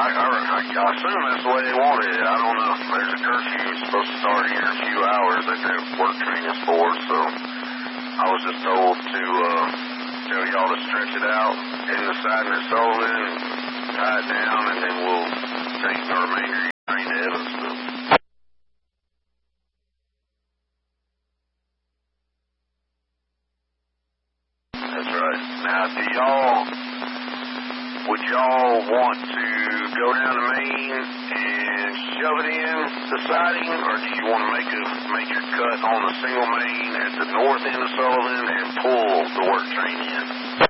I assume that's the way they wanted it. I don't know. There's a curfew. It's supposed to start here in a few hours that their work training's for, so I was just told to tell y'all to stretch it out in the siding at Sullivan and tie it down, and then we'll take the remainder of your train to Evansville. That's right. Now, would y'all want to go down the main and shove it in the siding, or do you want to make a major cut on the single main at the north end of Sullivan and pull the work train in?